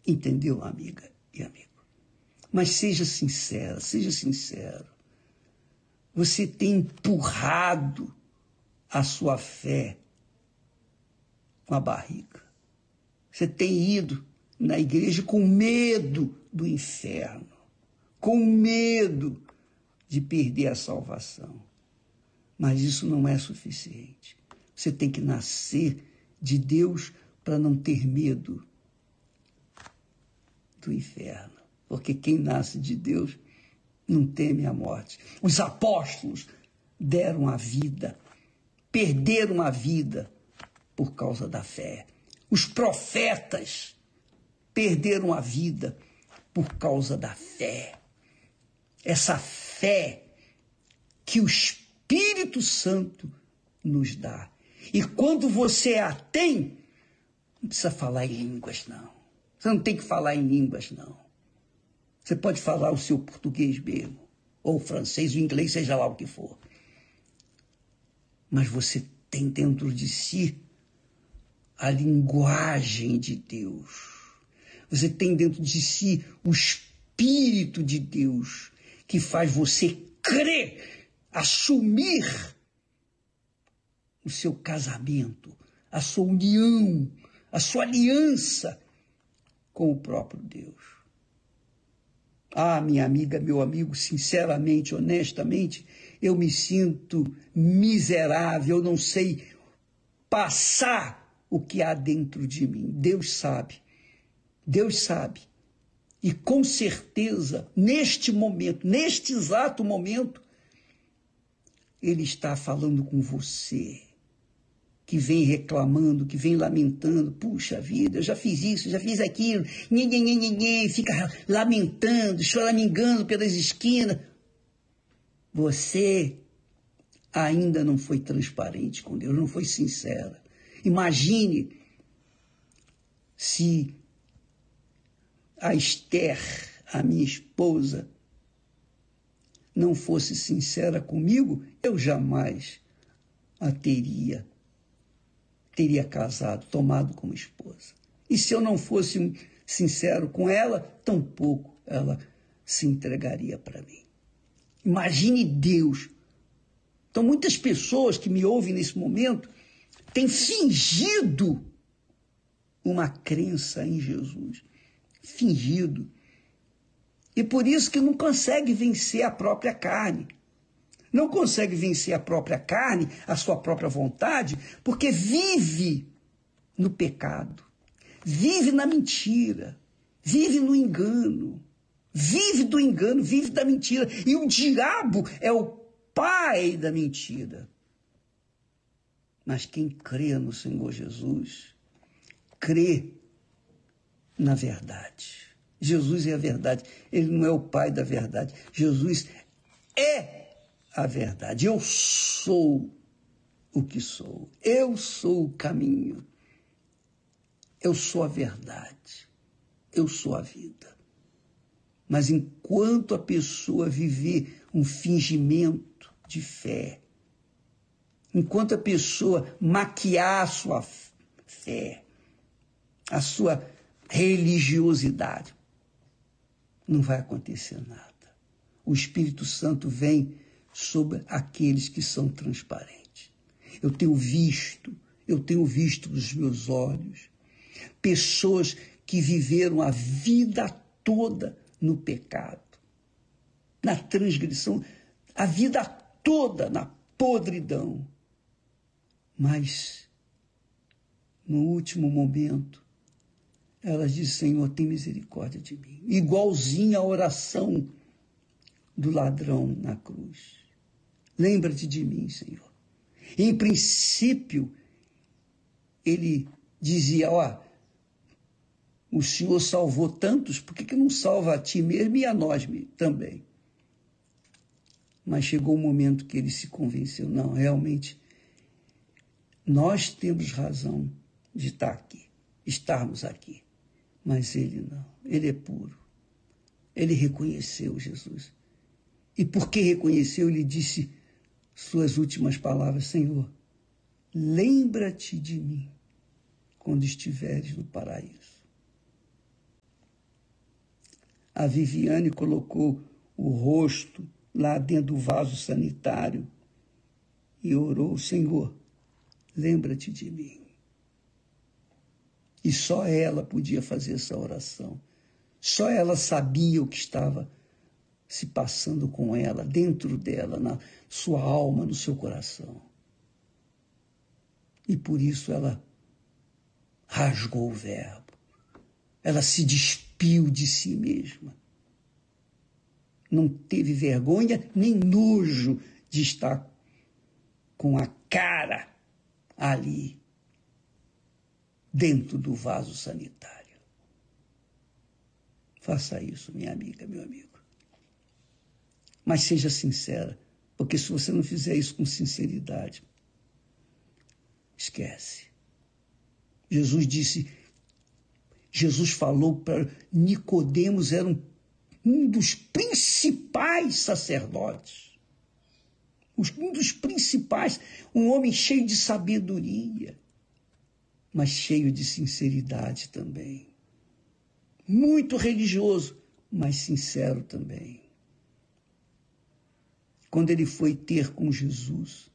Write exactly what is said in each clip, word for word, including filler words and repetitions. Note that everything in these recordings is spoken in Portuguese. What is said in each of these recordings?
Entendeu, amiga e amigo? Mas seja sincera, seja sincero. Você tem empurrado a sua fé com a barriga. Você tem ido na igreja com medo do inferno, com medo de perder a salvação. Mas isso não é suficiente. Você tem que nascer de Deus para não ter medo do inferno. Porque quem nasce de Deus não teme a morte. Os apóstolos deram a vida, perderam a vida por causa da fé. Os profetas perderam a vida por causa da fé. Essa fé que o Espírito Santo nos dá. E quando você a tem, não precisa falar em línguas, não. Você não tem que falar em línguas, não. Você pode falar o seu português mesmo, ou o francês, o inglês, seja lá o que for. Mas você tem dentro de si a linguagem de Deus. Você tem dentro de si o Espírito de Deus, que faz você crer, assumir o seu casamento, a sua união, a sua aliança com o próprio Deus. Ah, minha amiga, meu amigo, sinceramente, honestamente, eu me sinto miserável, eu não sei passar o que há dentro de mim. Deus sabe, Deus sabe. E com certeza, neste momento, neste exato momento, Ele está falando com você, que vem reclamando, que vem lamentando. Puxa vida, eu já fiz isso, já fiz aquilo, nhê, nhê, nhê, nhê, nhê, fica lamentando, choramingando pelas esquinas. Você ainda não foi transparente com Deus, não foi sincera. Imagine se a Esther, a minha esposa, não fosse sincera comigo, eu jamais a teria teria casado, tomado como esposa. E se eu não fosse sincero com ela, tampouco ela se entregaria para mim. Imagine Deus. Então, muitas pessoas que me ouvem nesse momento têm fingido uma crença em Jesus. Fingido. E por isso que não consegue vencer a própria carne. Não consegue vencer a própria carne, a sua própria vontade, porque vive no pecado, vive na mentira, vive no engano, vive do engano, vive da mentira. E o diabo é o pai da mentira. Mas quem crê no Senhor Jesus, crê na verdade. Jesus é a verdade, ele não é o pai da verdade. Jesus é a verdade. Eu sou o que sou. Eu sou o caminho. Eu sou a verdade. Eu sou a vida. Mas enquanto a pessoa viver um fingimento de fé, enquanto a pessoa maquiar a sua fé, a sua religiosidade, não vai acontecer nada. O Espírito Santo vem sobre aqueles que são transparentes. Eu tenho visto, eu tenho visto nos meus olhos, pessoas que viveram a vida toda no pecado, na transgressão, a vida toda na podridão. Mas, no último momento, elas dizem: Senhor, tem misericórdia de mim. Igualzinha a oração do ladrão na cruz. Lembra-te de mim, Senhor. Em princípio, ele dizia: ó, o Senhor salvou tantos, por que que não salva a ti mesmo e a nós também? Mas chegou o momento que ele se convenceu: não, realmente, nós temos razão de estar aqui, estarmos aqui. Mas ele não, ele é puro. Ele reconheceu Jesus. E porque reconheceu, ele disse suas últimas palavras: Senhor, lembra-te de mim quando estiveres no paraíso. a Viviane colocou o rosto lá dentro do vaso sanitário e orou: Senhor, lembra-te de mim. E só ela podia fazer essa oração. Só ela sabia o que estava se passando com ela, dentro dela, na sua alma, no seu coração. E por isso ela rasgou o verbo. Ela se despiu de si mesma. Não teve vergonha nem nojo de estar com a cara ali, dentro do vaso sanitário. Faça isso, minha amiga, meu amigo. Mas seja sincera, porque se você não fizer isso com sinceridade, esquece. Jesus disse, Jesus falou para Nicodemos, era um, um dos principais sacerdotes, um dos principais, um homem cheio de sabedoria, mas cheio de sinceridade também. Muito religioso, mas sincero também. Quando ele foi ter com Jesus,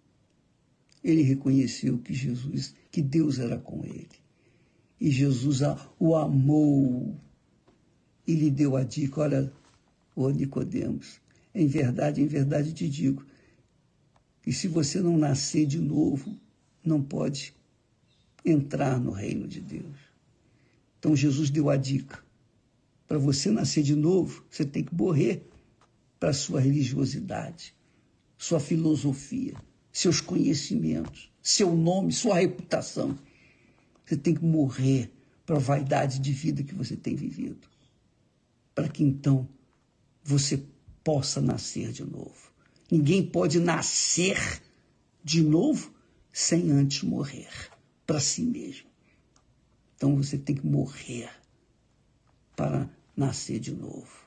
ele reconheceu que Jesus, que Deus era com ele. E Jesus o amou e lhe deu a dica: olha, ô Nicodemos, em verdade, em verdade te digo, que se você não nascer de novo, não pode entrar no reino de Deus. Então Jesus deu a dica: para você nascer de novo, você tem que morrer para a sua religiosidade, sua filosofia, seus conhecimentos, seu nome, sua reputação. Você tem que morrer para a vaidade de vida que você tem vivido, para que então você possa nascer de novo. Ninguém pode nascer de novo sem antes morrer para si mesmo. Então você tem que morrer para nascer de novo.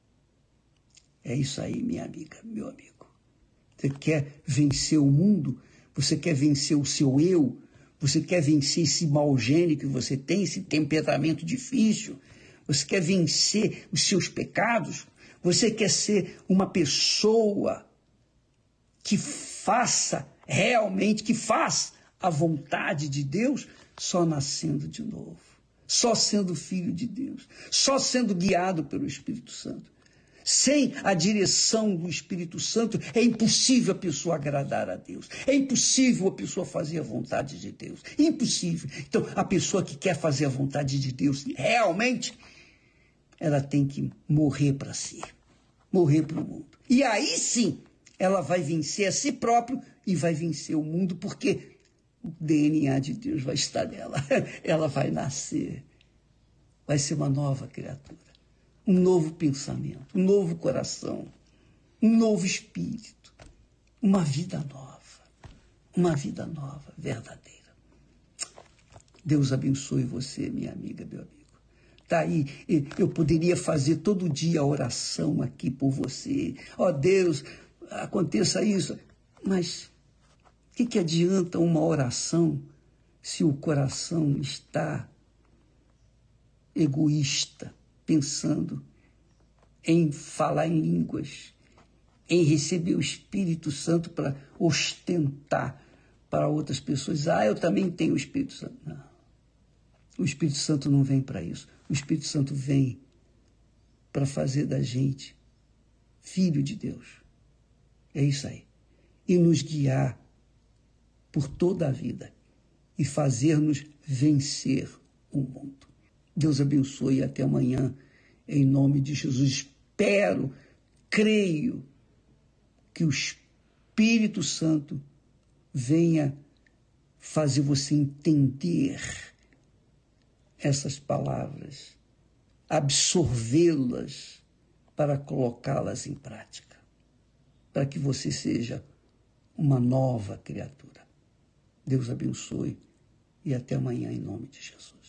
É isso aí, minha amiga, meu amigo. Você quer vencer o mundo? Você quer vencer o seu eu? Você quer vencer esse mau gênio que você tem, esse temperamento difícil? Você quer vencer os seus pecados? Você quer ser uma pessoa que faça realmente, que faz a vontade de Deus? Só nascendo de novo, só sendo filho de Deus, só sendo guiado pelo Espírito Santo. Sem a direção do Espírito Santo, é impossível a pessoa agradar a Deus. É impossível a pessoa fazer a vontade de Deus. Impossível. Então, a pessoa que quer fazer a vontade de Deus, realmente, ela tem que morrer para si. Morrer para o mundo. E aí sim, ela vai vencer a si própria e vai vencer o mundo, porque o D N A de Deus vai estar nela. Ela vai nascer. Vai ser uma nova criatura. Um novo pensamento, um novo coração, um novo espírito, uma vida nova, uma vida nova, verdadeira. Deus abençoe você, minha amiga, meu amigo. Tá aí, eu poderia fazer todo dia a oração aqui por você. Ó Deus, aconteça isso. Mas o que, que adianta uma oração se o coração está egoísta, pensando em falar em línguas, em receber o Espírito Santo para ostentar para outras pessoas? Ah, eu também tenho o Espírito Santo. Não. O Espírito Santo não vem para isso. O Espírito Santo vem para fazer da gente filho de Deus. É isso aí. E nos guiar por toda a vida e fazer-nos vencer o mundo. Deus abençoe e até amanhã, em nome de Jesus. Espero, creio que o Espírito Santo venha fazer você entender essas palavras, absorvê-las para colocá-las em prática, para que você seja uma nova criatura. Deus abençoe e até amanhã, em nome de Jesus.